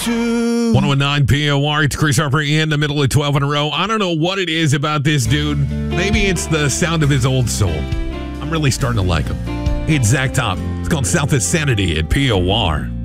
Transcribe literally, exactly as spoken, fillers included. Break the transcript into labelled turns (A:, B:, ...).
A: to.
B: one oh nine P O R, it's Chris Harper in the middle of twelve in a row. I don't know what it is about this dude. Maybe it's the sound of his old soul. I'm really starting to like him. It's Zach Top. It's called South of Sanity at P O R.